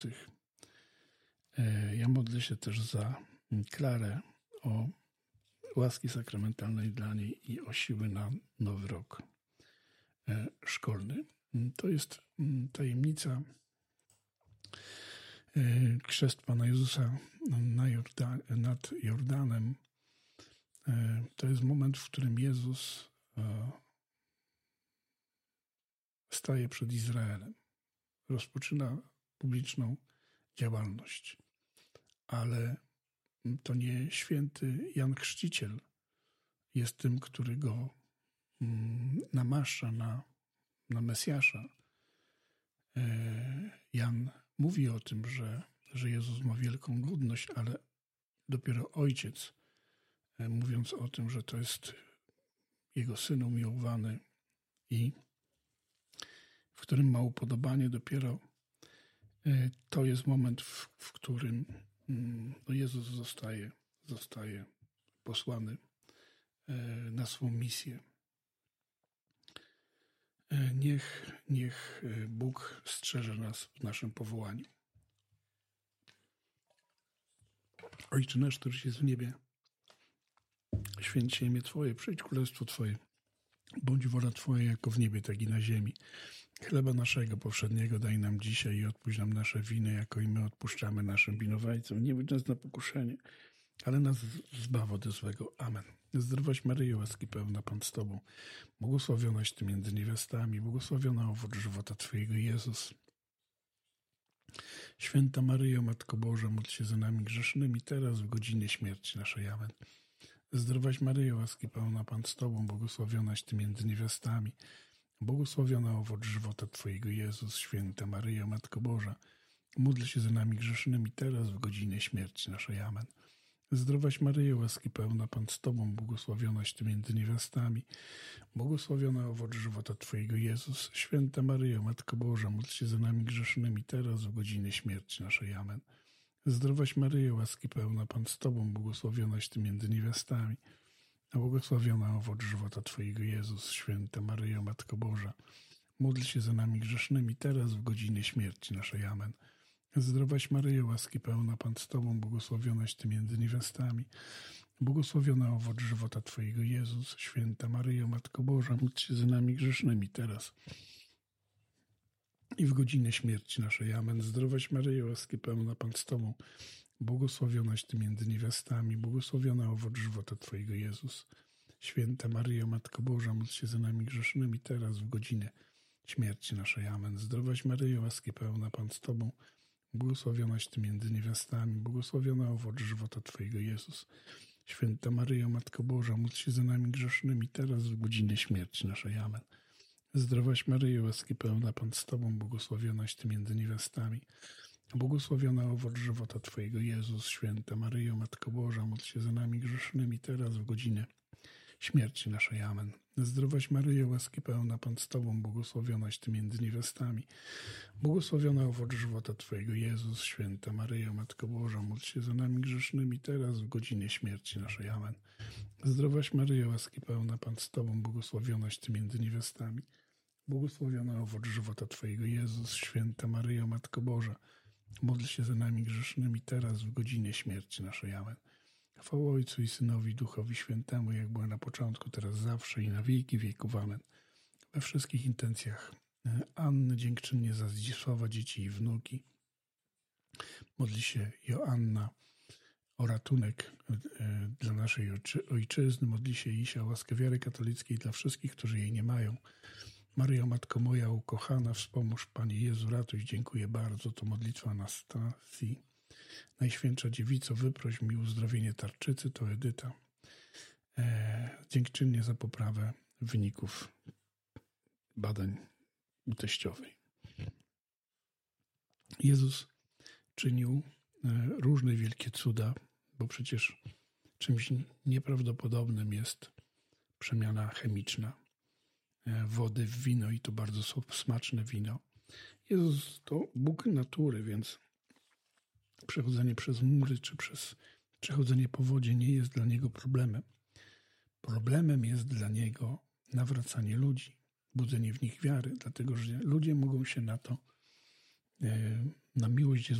Ja modlę się też za Klarę o łaski sakramentalnej dla niej i o siły na nowy rok szkolny. To jest tajemnica chrzest Pana Jezusa nad Jordanem. To jest moment, w którym Jezus staje przed Izraelem. Rozpoczyna publiczną działalność. Ale to nie święty Jan Chrzciciel jest tym, który go namaszcza na Mesjasza. Jan mówi o tym, że Jezus ma wielką ludność, ale dopiero Ojciec, mówiąc o tym, że to jest Jego Syn umiłowany i w którym ma upodobanie, dopiero to jest moment, w którym Jezus zostaje posłany na swą misję. Niech Bóg strzeże nas w naszym powołaniu. Ojcze nasz, któryś jest w niebie, święć się imię Twoje, przyjdź królestwo Twoje, bądź wola Twoja jako w niebie, tak i na ziemi. Chleba naszego powszedniego daj nam dzisiaj i odpuść nam nasze winy, jako i my odpuszczamy naszym winowajcom. Nie wódź nas na pokuszenie, ale nas zbaw ode złego. Amen. Zdrowaś Maryjo, łaski pełna, Pan z Tobą, błogosławionaś Ty między niewiastami, błogosławiona owoc żywota Twojego, Jezus. Święta Maryjo, Matko Boża, módl się za nami grzesznymi, teraz w godzinie śmierci naszej. Amen. Zdrowaś Maryjo, łaski pełna, Pan z Tobą, błogosławionaś Ty między niewiastami, błogosławiona owoc żywota Twojego, Jezus. Święta Maryjo, Matko Boża, módl się za nami grzesznymi, teraz w godzinie śmierci naszej. Amen. Zdrowaś Maryjo, łaski pełna, Pan z Tobą, błogosławionaś Ty między niewiastami, błogosławiona owoc żywota Twojego, Jezus. Święta Maryjo, Matko Boża, módl się za nami grzesznymi, teraz w godzinie śmierci naszej. Amen. Zdrowaś Maryjo, łaski pełna, Pan z Tobą, błogosławionaś Ty między niewiastami, a błogosławiona owoc żywota Twojego, Jezus. Święta Maryjo, Matko Boża, módl się za nami grzesznymi, teraz w godzinie śmierci naszej. Amen. Zdrowaś Maryjo, łaski pełna, Pan z Tobą, błogosławionaś Ty między niewiastami, błogosławiona owoc żywota Twojego, Jezus. Święta Maryjo, Matko Boża, módl się za nami grzesznymi, teraz i w godzinę śmierci naszej. Amen. Zdrowaś Maryjo, łaski pełna, Pan z Tobą, błogosławionaś Ty między niewiastami, błogosławiona owoc żywota Twojego, Jezus. Święta Maryjo, Matko Boża, módl się za nami grzesznymi, teraz w godzinę śmierci naszej. Amen. Zdrowaś Maryjo, łaski pełna, Pan z Tobą, błogosławionaś Ty między niewiastami, błogosławiona owoc żywota Twojego, Jezus. Święta Maryjo, Matko Boża, módl się za nami grzesznymi, teraz w godzinę śmierci naszej. Amen. Zdrowaś Maryjo, łaski pełna, Pan z Tobą, błogosławionaś Ty między niewiastami, błogosławiona owoc żywota Twojego, Jezus. Święta Maryjo, Matko Boża, módl się za nami grzesznymi, teraz w godzinę śmierci naszej. Amen. Zdrowaś Maryjo, łaski pełna, Pan z Tobą, błogosławionaś Ty między niewiastami, błogosławiona owoc żywota Twojego, Jezus. Święta Maryjo, Matko Boża, módl się za nami grzesznymi, teraz w godzinie śmierci naszej. Amen. Zdrowaś Maryjo, łaski pełna, Pan z Tobą, błogosławionaś Ty między niewiastami, błogosławiona owoc żywota Twojego, Jezus. Święta Maryjo, Matko Boża, módl się za nami grzesznymi, teraz w godzinie śmierci naszej. Amen. Chwała Ojcu i Synowi, Duchowi Świętemu, jak było na początku, teraz zawsze i na wieki wieków. Amen. We wszystkich intencjach Anny dziękczynnie za Zdzisława, dzieci i wnuki. Modli się Joanna o ratunek dla naszej ojczyzny. Modli się Isia o łaskę wiary katolickiej dla wszystkich, którzy jej nie mają. Maryjo, Matko moja ukochana, wspomóż, Panie Jezu, ratuj. Dziękuję bardzo. To modlitwa Anastazji. Najświętsza Dziewico, wyproś mi uzdrowienie tarczycy, to Edyta. Dziękczynnie za poprawę wyników badań teściowej. Jezus czynił różne wielkie cuda, bo przecież czymś nieprawdopodobnym jest przemiana chemiczna wody w wino i to bardzo smaczne wino. Jezus to Bóg natury, więc przechodzenie przez mury czy przez przechodzenie po wodzie nie jest dla Niego problemem. Problemem jest dla Niego nawracanie ludzi, budzenie w nich wiary, dlatego że ludzie mogą się na to na miłość Jezusa